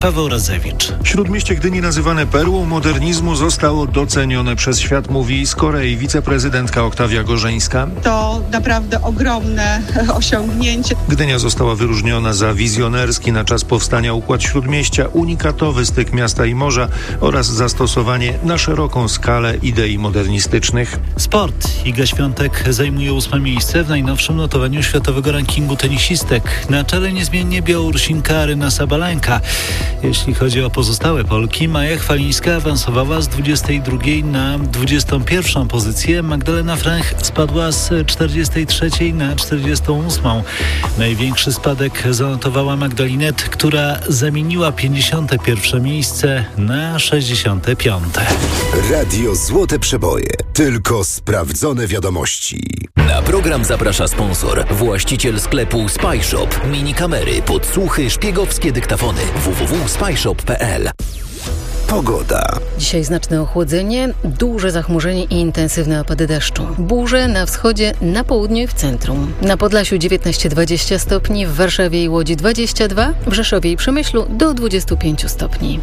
Paweł Radzewicz. Śródmieście Gdyni, nazywane perłą modernizmu, zostało docenione przez świat, mówi z Korei wiceprezydentka Oktawia Gorzeńska. To naprawdę ogromne osiągnięcie. Gdynia została wyróżniona za wizjonerski na czas powstania układ śródmieścia, unikatowy styk miasta i morza oraz zastosowanie na szeroką skalę idei modernistycznych. Sport. Iga Świątek zajmuje 8. miejsce w najnowszym notowaniu światowego rankingu tenisistek. Na czele niezmiennie Białorusinka Aryna Sabalenka. Jeśli chodzi o pozostałe Polki, Maja Chwalińska awansowała z 22 na 21 pozycję. Magdalena Fręch spadła z 43 na 48. Największy spadek zanotowała Magdalinet, która zamieniła 51 miejsce na 65. Radio Złote Przeboje. Tylko sprawdzone wiadomości. Na program zaprasza sponsor, właściciel sklepu Spyshop. Minikamery, podsłuchy, szpiegowskie dyktafony. www.spyshop.pl. Pogoda. Dzisiaj znaczne ochłodzenie, duże zachmurzenie i intensywne opady deszczu. Burze na wschodzie, na południu i w centrum. Na Podlasiu 19-20 stopni, w Warszawie i Łodzi 22, w Rzeszowie i Przemyślu do 25 stopni.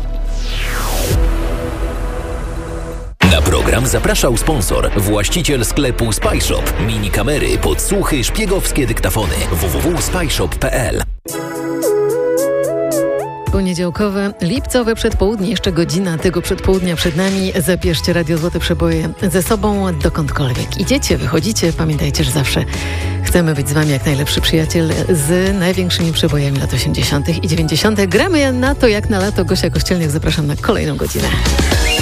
Na program zapraszał sponsor, właściciel sklepu Spyshop. Minikamery, podsłuchy, szpiegowskie dyktafony. www.spyshop.pl. Poniedziałkowe, lipcowe przedpołudnie, jeszcze godzina tego przedpołudnia przed nami. Zabierzcie Radio Złote Przeboje ze sobą dokądkolwiek idziecie, wychodzicie. Pamiętajcie, że zawsze chcemy być z wami jak najlepszy przyjaciel z największymi przebojami lat 80. i 90. Gramy na to jak na lato. Gosia Kościelniak, zapraszam na kolejną godzinę.